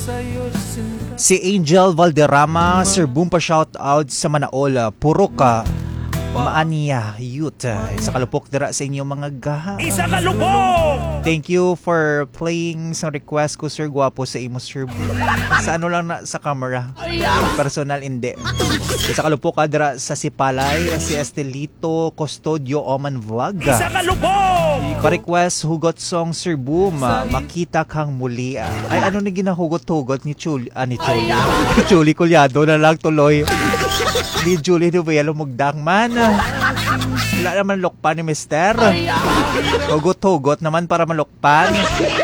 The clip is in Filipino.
Si Angel Valderrama, Sir Boom pa shoutout sa Manaola, puro ka Maania Youth. Sa kalupok dira sa inyong mga gaha. Isa kalupok! Thank you for playing sa request ko, Sir Guapo, sa imo, Sir Boom. Sa ano lang na sa camera. Personal hindi. Sa kalupok ka dira sa Sipalay, si Estelito Custodio Oman Vlog. Isa kalupok! Pa-request hugot song, Sir Boom, makita kang muli. Ay, ano na ginahugot-hugot ni Chuli? Ni Chuli. Chuli Culiado na lang tuloy. Ni Julie Novelo Mugdang man. Wala naman lokpan ni Mister. Hugot-hugot naman para malokpan.